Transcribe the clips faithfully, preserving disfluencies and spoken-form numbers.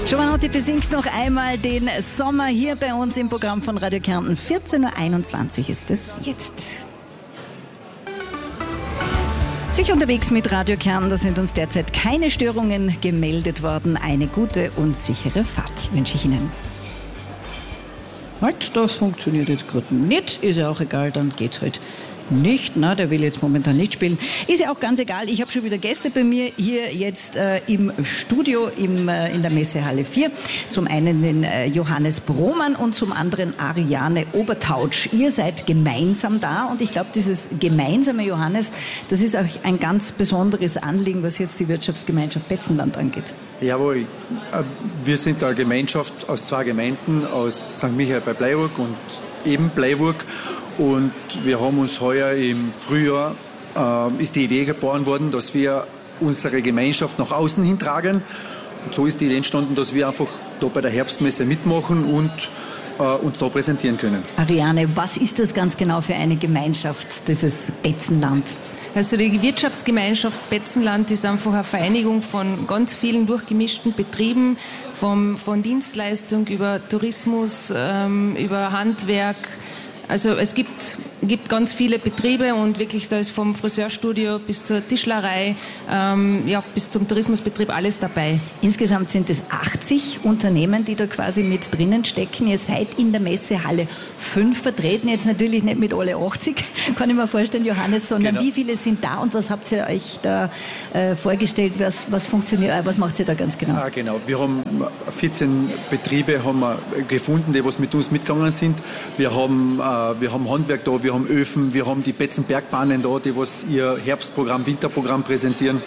Giovanotti besingt noch einmal den Sommer hier bei uns im Programm von Radio Kärnten. vierzehn Uhr einundzwanzig ist es jetzt. Sicher unterwegs mit Radio Kärnten, da sind uns derzeit keine Störungen gemeldet worden. Eine gute und sichere Fahrt wünsche ich Ihnen. Halt, das funktioniert jetzt gerade nicht, ist ja auch egal, dann geht's halt nicht. Na, der will jetzt momentan nicht spielen. Ist ja auch ganz egal. Ich habe schon wieder Gäste bei mir hier jetzt äh, im Studio im, äh, in der Messehalle vier. Zum einen den äh, Johannes Brohmann und zum anderen Ariane Obertautsch. Ihr seid gemeinsam da und ich glaube, dieses gemeinsame, Johannes, das ist auch ein ganz besonderes Anliegen, was jetzt die Wirtschaftsgemeinschaft Betzenland angeht. Jawohl, wir sind eine Gemeinschaft aus zwei Gemeinden, aus Sankt Michael bei Bleiburg und eben Bleiburg. Und wir haben uns heuer im Frühjahr, äh, ist die Idee geboren worden, dass wir unsere Gemeinschaft nach außen hintragen. Und so ist die Idee entstanden, dass wir einfach da bei der Herbstmesse mitmachen und äh, uns da präsentieren können. Ariane, was ist das ganz genau für eine Gemeinschaft, dieses Betzenland? Also die Wirtschaftsgemeinschaft Betzenland ist einfach eine Vereinigung von ganz vielen durchgemischten Betrieben, vom, von Dienstleistung über Tourismus, ähm, über Handwerk. Also es gibt, gibt ganz viele Betriebe und wirklich da ist vom Friseurstudio bis zur Tischlerei, ähm, ja, bis zum Tourismusbetrieb alles dabei. Insgesamt sind es achtzig Unternehmen, die da quasi mit drinnen stecken. Ihr seid in der Messehalle fünf vertreten, jetzt natürlich nicht mit alle achtzig, kann ich mir vorstellen, Johannes, sondern genau. Wie viele sind da und was habt ihr euch da äh, vorgestellt, was, was funktioniert, äh, was macht ihr da ganz genau? Ah, genau, wir haben vierzehn Betriebe haben wir gefunden, die was mit uns mitgegangen sind. Wir haben äh, Wir haben Handwerk da, wir haben Öfen, wir haben die Betzenbergbahnen da, die was ihr Herbstprogramm, Winterprogramm präsentieren.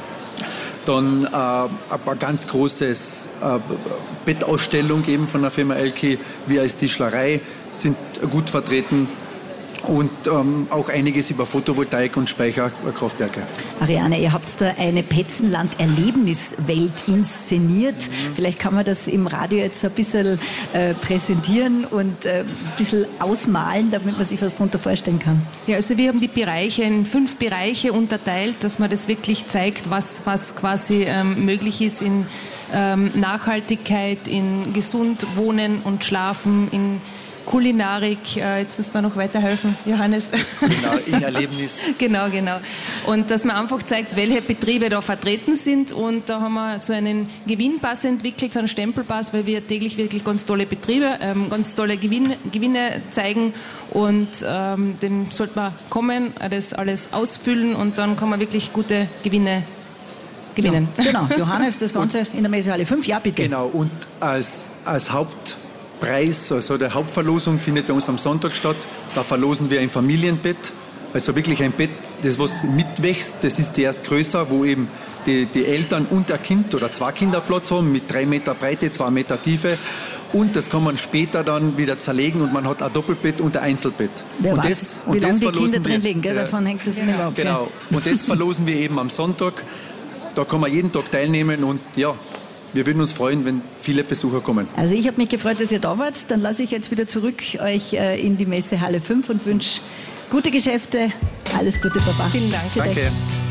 Dann äh, eine ganz große äh, Bettausstellung eben von der Firma Elki. Wir als Tischlerei sind gut vertreten. Und ähm, auch einiges über Photovoltaik und Speicherkraftwerke. Ariane, ihr habt da eine Betzenland-Erlebniswelt inszeniert. Mhm. Vielleicht kann man das im Radio jetzt ein bisschen äh, präsentieren und äh, ein bisschen ausmalen, damit man sich was darunter vorstellen kann. Ja, also wir haben die Bereiche in fünf Bereiche unterteilt, dass man das wirklich zeigt, was, was quasi ähm, möglich ist in ähm, Nachhaltigkeit, in gesund wohnen und schlafen, in Kulinarik, äh, jetzt müssen wir noch weiterhelfen, Johannes. Genau, in Erlebnis. genau, genau. Und dass man einfach zeigt, welche Betriebe da vertreten sind. Und da haben wir so einen Gewinnpass entwickelt, so einen Stempelpass, weil wir täglich wirklich ganz tolle Betriebe, ähm, ganz tolle Gewinn, Gewinne zeigen. Und ähm, den sollte man kommen, das alles ausfüllen und dann kann man wirklich gute Gewinne gewinnen. Ja, genau, Johannes, das Ganze und in der Messehalle fünf, ja bitte. Genau, und als, als Haupt Preis, also der Hauptverlosung findet bei uns am Sonntag statt. Da verlosen wir ein Familienbett, also wirklich ein Bett, das was mitwächst, das ist zuerst größer, wo eben die, die Eltern und ein Kind oder zwei Kinder Platz haben, mit drei Meter Breite, zwei Meter Tiefe. Und das kann man später dann wieder zerlegen und man hat ein Doppelbett und ein Einzelbett. Wer und weiß, das, und wie lange das die Kinder drin wir, liegen, gell? Davon hängt das genau. nicht ab. Genau, und das verlosen wir eben am Sonntag. Da kann man jeden Tag teilnehmen und ja, wir würden uns freuen, wenn viele Besucher kommen. Also ich habe mich gefreut, dass ihr da wart. Dann lasse ich jetzt wieder zurück euch äh, in die Messehalle fünf und wünsche gute Geschäfte. Alles Gute, Papa. Vielen Dank. Danke.